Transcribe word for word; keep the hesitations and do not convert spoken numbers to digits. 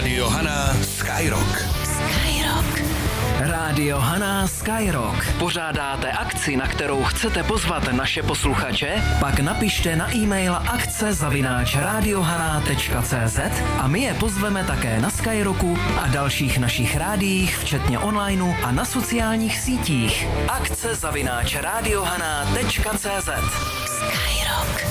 Rádio Hana Skyrock. Skyrock. Rádio Hana Skyrock. Pořádáte akci, na kterou chcete pozvat naše posluchače? Pak napište na e-mail akce zavináč radiohana tečka cz a my je pozveme také na Skyrocku a dalších našich rádiích, včetně onlineu a na sociálních sítích. Akce zavináč radiohana tečka cz. Skyrock.